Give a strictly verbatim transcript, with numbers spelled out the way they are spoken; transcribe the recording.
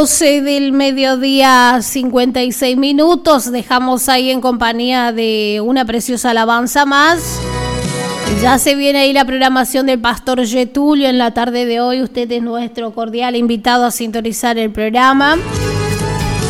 doce del mediodía, cincuenta y seis minutos. Dejamos ahí en compañía de una preciosa alabanza más. Ya se viene ahí la programación del Pastor Getulio en la tarde de hoy. Usted es nuestro cordial invitado a sintonizar el programa.